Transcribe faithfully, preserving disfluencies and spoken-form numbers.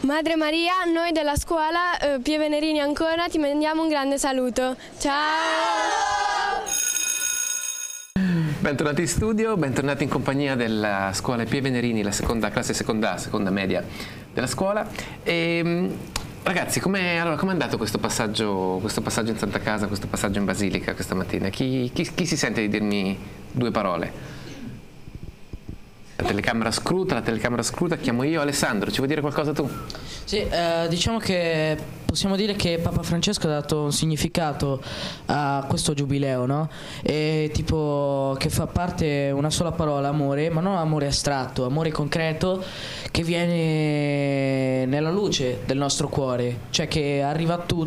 Madre Maria, noi della scuola eh, Pie Venerini Ancona ti mandiamo un grande saluto. Ciao! Bentornati in studio, bentornati in compagnia della scuola Pie Venerini, la seconda classe seconda, seconda media della scuola. E, ragazzi, com'è allora, com andato questo passaggio, questo passaggio in Santa Casa, questo passaggio in Basilica questa mattina? Chi, chi, chi si sente di dirmi due parole? La telecamera scruta, la telecamera scruta, chiamo io. Alessandro, ci vuoi dire qualcosa tu? Sì, eh, diciamo che possiamo dire che Papa Francesco ha dato un significato a questo giubileo, no? E tipo che fa parte una sola parola, amore, ma non amore astratto, amore concreto che viene nella luce del nostro cuore, cioè che arriva a tutti.